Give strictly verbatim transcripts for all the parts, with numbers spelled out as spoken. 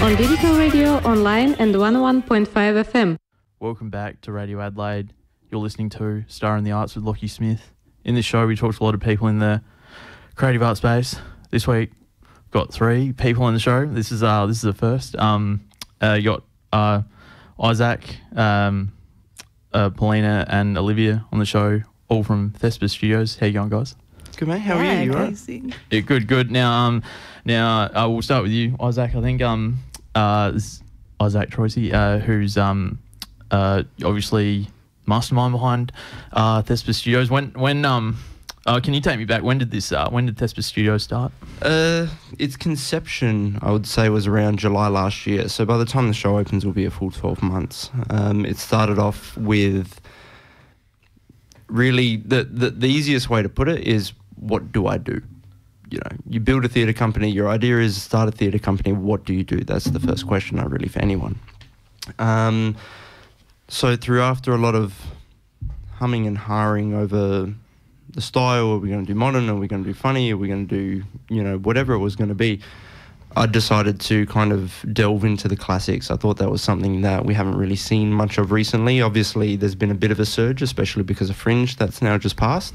on digital radio, online and one oh one point five F M. Welcome back to Radio Adelaide. You're listening to Star in the Arts with Lockie Smith. In this show, we talk to a lot of people in the creative art space. This week, we've got three people on the show. This is uh, this is the first. Um, uh, you got uh, Isaac, um, uh, Paulina, and Olivia on the show, all from Thespis Studios. How you going, guys? Good, mate. How yeah, are you? You okay, right? Yeah, good, good. Now, um, now uh, we'll start with you, Isaac. I think um, uh, this is Isaac Troisi, uh, who's um, uh, obviously mastermind behind uh, Thespis Studios. When, when um, uh, can you take me back? When did this? Uh, when did Thespis Studios start? Uh, its conception, I would say, was around July last year. So by the time the show opens, will be a full twelve months. Um, it started off with really the, the the easiest way to put it is, what do I do? You know, you build a theatre company. Your idea is to start a theatre company. What do you do? That's the first question, I really, for anyone. Um, so through after a lot of humming and hawing over the style, are we going to do modern? Are we going to do funny? Are we going to do, you know, whatever it was going to be? I decided to kind of delve into the classics. I thought that was something that we haven't really seen much of recently. Obviously, there's been a bit of a surge, especially because of Fringe that's now just passed.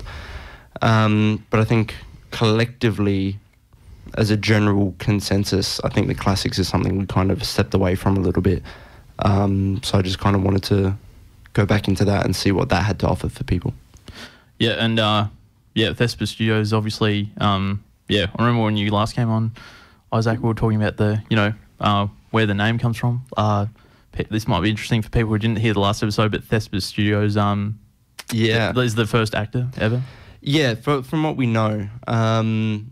Um, but I think collectively, as a general consensus, I think the classics is something we kind of stepped away from a little bit. Um, so I just kind of wanted to go back into that and see what that had to offer for people. Yeah, and uh, yeah, Thespis Studios, obviously, um, yeah, I remember when you last came on, Isaac, we were talking about the, you know, uh, where the name comes from. Uh, pe- this might be interesting for people who didn't hear the last episode, but Thespis Studios, um, yeah, th- is the first actor ever. Yeah, for, from what we know, um,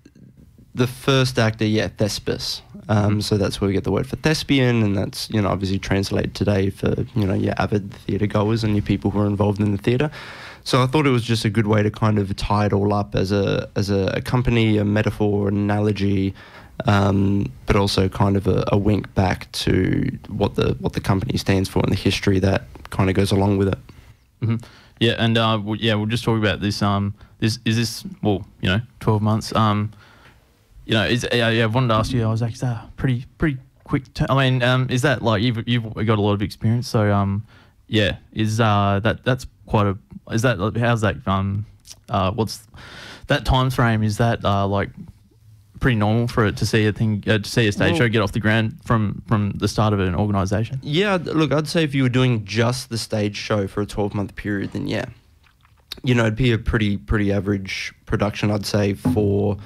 the first actor, yeah, Thespis. Um, so that's where we get the word for thespian, and that's, you know, obviously translated today for, you know, your avid theatre goers and your people who are involved in the theatre. So I thought it was just a good way to kind of tie it all up as a as a, a company, a metaphor, an analogy, um, but also kind of a, a wink back to what the what the company stands for and the history that kind of goes along with it. Mm-hmm. Yeah, and uh, w- yeah, we'll just talk about this. Um, this is this well, you know, twelve months. Um, you know, is uh, yeah, I wanted to ask you. I was like, is that pretty pretty quick? T- I mean, um, is that like you've you've got a lot of experience? So um, yeah, is uh that that's quite a is that how's that um uh what's that time frame? Is that uh like pretty normal for it to see a thing uh, to see a stage well, show get off the ground from from the start of an organisation? Yeah, look, I'd say if you were doing just the stage show for a twelve month period, then yeah, you know, it'd be a pretty pretty average production, I'd say, for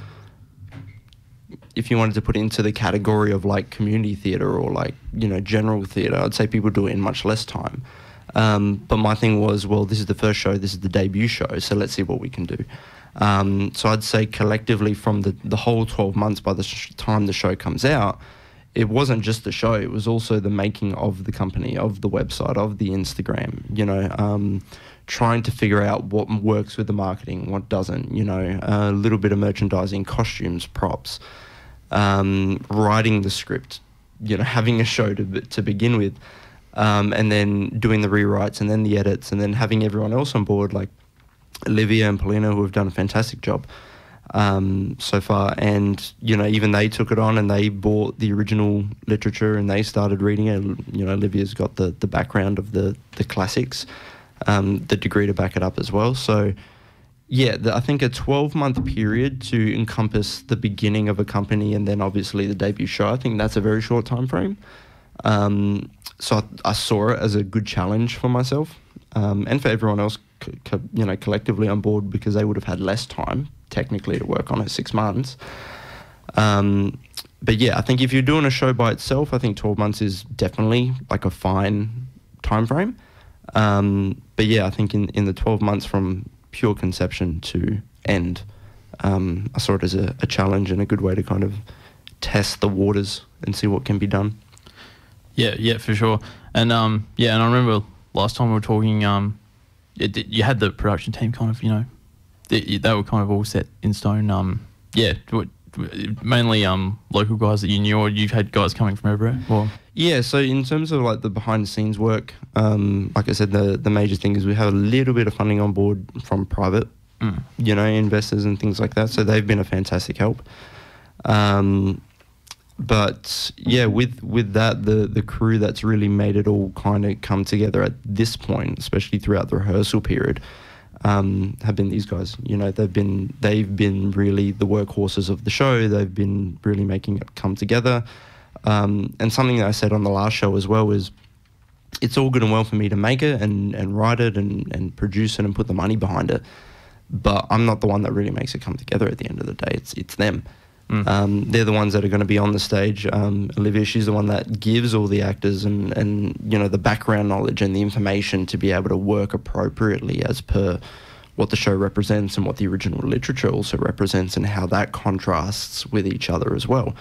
if you wanted to put it into the category of like community theatre or like, you know, general theatre. I'd say people do it in much less time. Um, but my thing was, well, this is the first show, this is the debut show, so let's see what we can do. Um, so I'd say collectively from the, the whole twelve months by the sh- time the show comes out, it wasn't just the show, it was also the making of the company, of the website, of the Instagram, you know, um, trying to figure out what works with the marketing, what doesn't, you know, a little bit of merchandising, costumes, props, um, writing the script, you know, having a show to to begin with, um, and then doing the rewrites and then the edits and then having everyone else on board, like Olivia and Paulina, who have done a fantastic job um, so far. And, you know, even they took it on and they bought the original literature and they started reading it. You know, Olivia's got the, the background of the, the classics, um, the degree to back it up as well. So, yeah, the, I think a twelve-month period to encompass the beginning of a company and then obviously the debut show, I think that's a very short time frame. Um, so I, I saw it as a good challenge for myself um, and for everyone else, co- co- you know, collectively on board, because they would have had less time technically to work on it, six months. Um, but yeah, I think if you're doing a show by itself, I think twelve months is definitely like a fine time frame. Um, but yeah, I think in, in the twelve months from pure conception to end, um, I saw it as a, a challenge and a good way to kind of test the waters and see what can be done. Yeah, yeah, for sure. And um, yeah, and I remember last time we were talking, um, it, it, you had the production team kind of, you know, they, they were kind of all set in stone. Um, yeah, mainly um local guys that you knew, or you've had guys coming from everywhere? Or? Yeah, so in terms of like the behind the scenes work, um, like I said, the the major thing is we have a little bit of funding on board from private, mm. you know, investors and things like that. So they've been a fantastic help. Um, but yeah, with with that, the the crew that's really made it all kind of come together at this point, especially throughout the rehearsal period, um, have been these guys. You know, they've been they've been really the workhorses of the show. They've been really making it come together. Um, and something that I said on the last show as well is, it's all good and well for me to make it and, and write it and, and produce it and put the money behind it, but I'm not the one that really makes it come together at the end of the day. It's it's them. Mm. Um, they're the ones that are going to be on the stage. Um, Olivia, she's the one that gives all the actors and, and, you know, the background knowledge and the information to be able to work appropriately as per what the show represents and what the original literature also represents and how that contrasts with each other as well.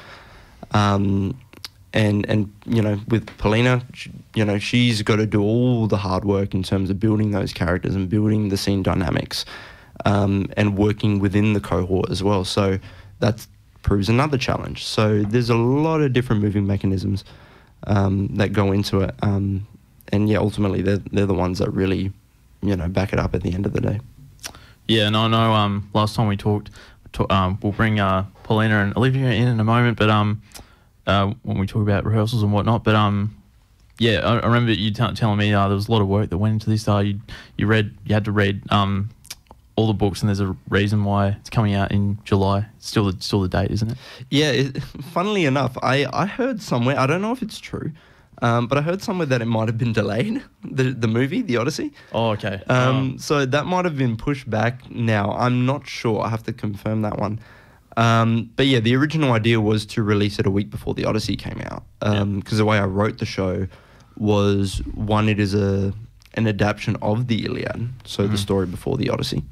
Um, and, and, you know, with Paulina, she, you know, she's got to do all the hard work in terms of building those characters and building the scene dynamics, um, and working within the cohort as well. So that proves another challenge. So there's a lot of different moving mechanisms, um, that go into it. Um, and yeah, ultimately they're, they're the ones that really, you know, back it up at the end of the day. Yeah, and I know, um, last time we talked, to, um, we'll bring, uh, Paulina and Olivia in in a moment, but, um, Uh, when we talk about rehearsals and whatnot, but um, yeah, I, I remember you t- telling me uh, there was a lot of work that went into this. Uh, you you read, you had to read um, all the books, and there's a reason why it's coming out in July. It's still the still the date, isn't it? Yeah. It, funnily enough, I, I heard somewhere, I don't know if it's true, um, but I heard somewhere that it might have been delayed. The the movie, The Odyssey. Oh, okay. Um, oh. So that might have been pushed back. Now I'm not sure. I have to confirm that one. Um, but yeah, the original idea was to release it a week before The Odyssey came out. Because um, yeah. the way I wrote the show was, one, it is a an adaptation of the Iliad, so mm. the story before The Odyssey.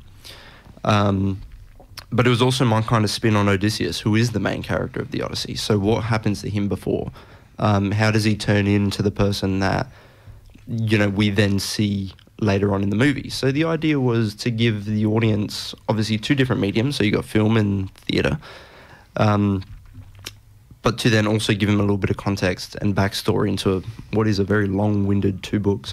Um, but it was also my kind of spin on Odysseus, who is the main character of The Odyssey. So what happens to him before? Um, how does he turn into the person that, you know, we then see later on in the movie? So the idea was to give the audience obviously two different mediums, so you got film and theatre, um, but to then also give them a little bit of context and backstory into a, what is a very long-winded two books,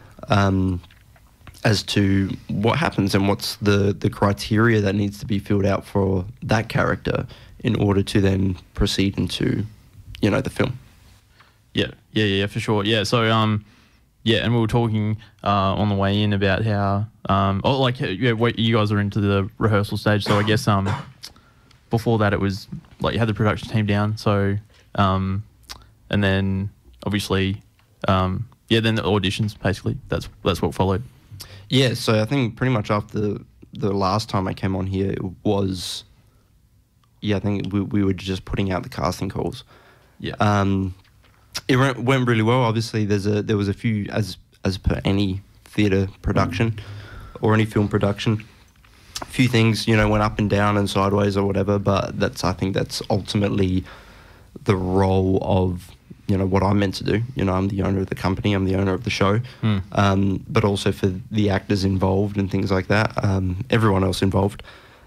um, as to what happens and what's the, the criteria that needs to be filled out for that character in order to then proceed into, you know, the film. Yeah, yeah, yeah, for sure. Yeah, so um, yeah, and we were talking uh, on the way in about how, um, oh, like, yeah, wait, you guys are into the rehearsal stage, so I guess um, before that it was like you had the production team down, so um, and then obviously, um, yeah, then the auditions basically. That's that's what followed. Yeah, so I think pretty much after the last time I came on here, it was, yeah, I think we we were just putting out the casting calls. Yeah. Um. It went really well. Obviously, there's a there was a few, as as per any theatre production or any film production, a few things, you know, went up and down and sideways or whatever. But that's I think that's ultimately the role of, you know, what I'm meant to do. You know, I'm the owner of the company. I'm the owner of the show. Mm. Um, but also for the actors involved and things like that. Um, everyone else involved.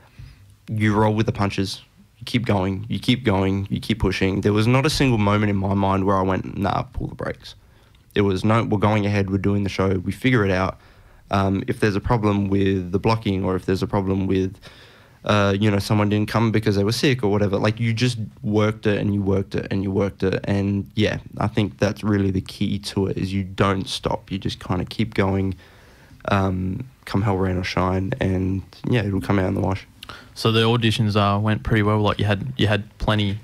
You roll with the punches. Keep going, you keep going, you keep pushing. There was not a single moment in my mind where I went, nah, pull the brakes. It was, no, we're going ahead, we're doing the show, we figure it out. Um, if there's a problem with the blocking, or if there's a problem with, uh, you know, someone didn't come because they were sick or whatever, like, you just worked it and you worked it and you worked it. And yeah, I think that's really the key to it, is you don't stop. You just kind of keep going, um, come hell, rain or shine, and yeah, it'll come out in the wash. So the auditions uh, went pretty well. Like you had you had plenty,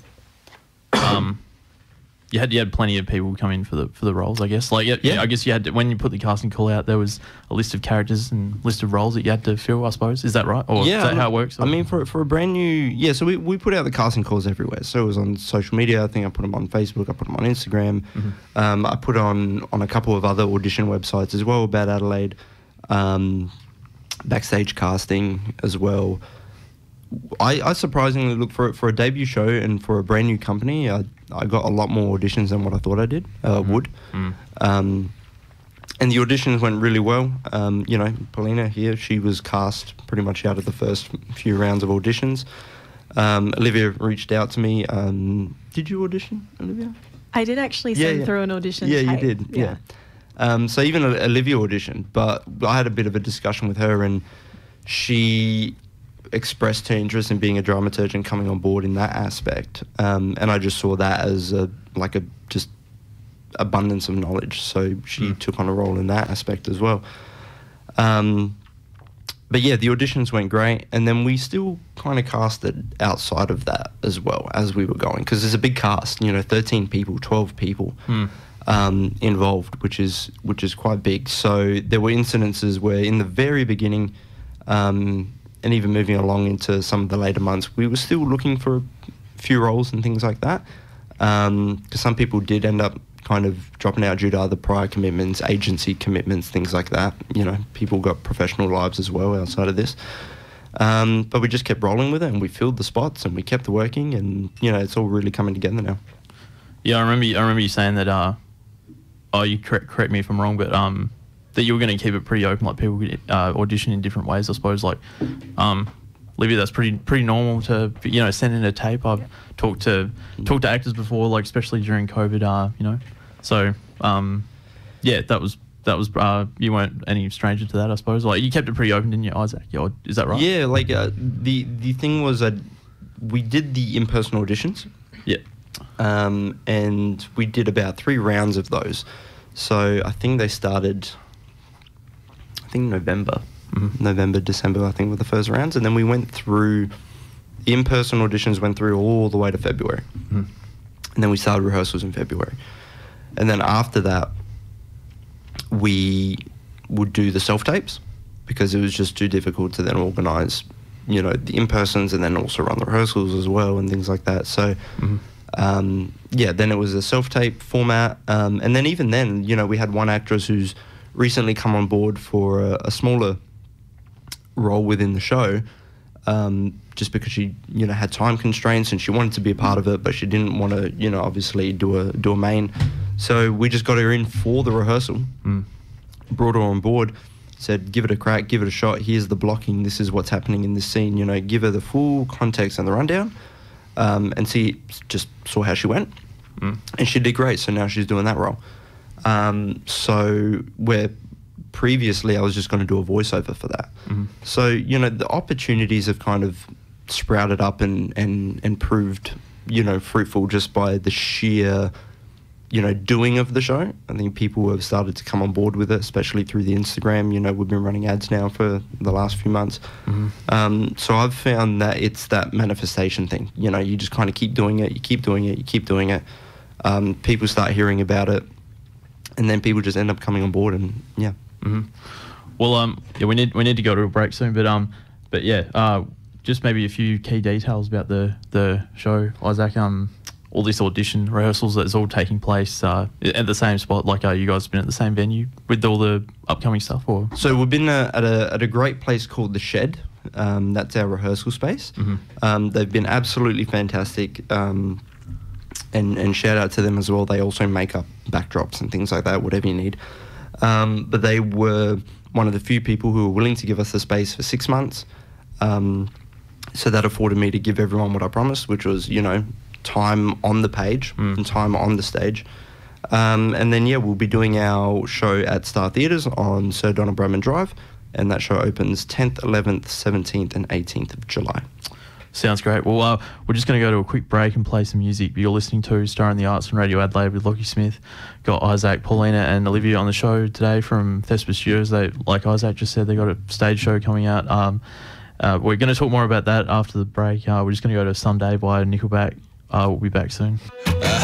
um, you had you had plenty of people come in for the for the roles. I guess. Like yeah, yeah. I guess you had to, when you put the casting call out, there was a list of characters and list of roles that you had to fill. I suppose is that right? Or yeah, is that I mean, how it works? Or? I mean, for for a brand new yeah. So we we put out the casting calls everywhere. So it was on social media. I think I put them on Facebook. I put them on Instagram. Mm-hmm. Um, I put on on a couple of other audition websites as well about Adelaide. Um, backstage casting as well. I, I surprisingly look for for a debut show and for a brand new company. I I got a lot more auditions than what I thought I did uh, mm-hmm. would, mm. um, and the auditions went really well. Um, you know, Paulina here, she was cast pretty much out of the first few rounds of auditions. Um, Olivia reached out to me. Um, did you audition, Olivia? I did actually yeah, send yeah. through an audition. Yeah, tape. you did. Yeah. yeah. Um, so even Olivia auditioned, but I had a bit of a discussion with her, and she. expressed her interest in being a dramaturg, coming on board in that aspect. Um, and I just saw that as a, like a just abundance of knowledge. So she mm. took on a role in that aspect as well. Um, but yeah, the auditions went great. And then we still kind of casted outside of that as well as we were going. Because there's a big cast, you know, thirteen people, twelve people. Mm. Um, involved, which is which is quite big. So there were incidences where in the very beginning, um, and even moving along into some of the later months, we were still looking for a few roles and things like that. Because um, some people did end up kind of dropping out due to other prior commitments, agency commitments, things like that. You know, people got professional lives as well outside of this. Um, but we just kept rolling with it, and we filled the spots, and we kept working, and you know, it's all really coming together now. Yeah, I remember. I remember you saying that. Uh, oh, you correct, correct me if I'm wrong, but um, that you were going to keep it pretty open, like people could uh, audition in different ways. I suppose, like, um, Olivia, that's pretty pretty normal to you know send in a tape. I've talked to talked to actors before, like especially during COVID. Uh, you know, so um, yeah, that was. That was uh, you weren't any stranger to that, I suppose. Like you kept it pretty open, didn't you, Isaac? Yeah, is that right? Yeah, like uh, the the thing was that we did the in-person auditions. Yeah. Um, and we did about three rounds of those. So I think they started, I think November, mm-hmm. November, December, I think were the first rounds, and then we went through the in-person auditions went through all the way to February, mm-hmm. and then we started rehearsals in February, and then after that. We would do the self-tapes because it was just too difficult to then organise, you know, the in-persons and then also run the rehearsals as well and things like that. So, mm-hmm. um, yeah, then it was a self-tape format. Um, and then even then, you know, we had one actress who's recently come on board for a, a smaller role within the show um, just because she, you know, had time constraints and she wanted to be a part of it, but she didn't want to, you know, obviously do a do a main. So we just got her in for the rehearsal, mm. brought her on board, said, give it a crack, give it a shot. Here's the blocking. This is what's happening in this scene. You know, give her the full context and the rundown, um, and see, just saw how she went. Mm. And she did great. So now she's doing that role. Um, so where previously I was just going to do a voiceover for that. Mm. So, you know, the opportunities have kind of sprouted up and, and, and proved, you know, fruitful just by the sheer... you know, doing of the show. I think people have started to come on board with it, especially through the Instagram. You know, we've been running ads now for the last few months. Mm-hmm. Um, so I've found that it's that manifestation thing. You know, you just kind of keep doing it, you keep doing it, you keep doing it. Um, people start hearing about it, and then people just end up coming on board, and yeah. Mm-hmm. Well, um, yeah, we need we need to go to a break soon, but um, but yeah, uh, just maybe a few key details about the the show, Isaac. Um. All this audition rehearsals that's all taking place uh, at the same spot, like uh, you guys have been at the same venue with all the upcoming stuff, or? So we've been uh, at a at a great place called The Shed. Um, that's our rehearsal space. Mm-hmm. Um, they've been absolutely fantastic, um, and and shout out to them as well. They also make up backdrops and things like that, whatever you need. Um, but they were one of the few people who were willing to give us the space for six months. Um, so that afforded me to give everyone what I promised, which was, you know, time on the page mm. and time on the stage. Um, and then, yeah, we'll be doing our show at Star Theatres on Sir Donald Bradman Drive, and that show opens tenth, eleventh, seventeenth and eighteenth of July. Sounds great. Well, uh, we're just going to go to a quick break and play some music. You're listening to Star in the Arts and Radio Adelaide with Lockie Smith. Got Isaac, Paulina and Olivia on the show today from Thespis Studios. They, like Isaac just said, they got a stage show coming out. Um, uh, we're going to talk more about that after the break. Uh, we're just going to go to Someday by Nickelback. Uh, we'll be back soon.